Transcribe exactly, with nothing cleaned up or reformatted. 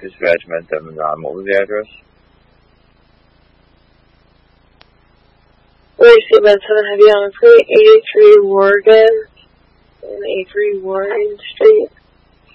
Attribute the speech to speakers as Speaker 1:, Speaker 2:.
Speaker 1: This Regiment seven nine, what was the address?
Speaker 2: Lucy Benson, have you on three eighty-three Warden, eighty-three Warden Street.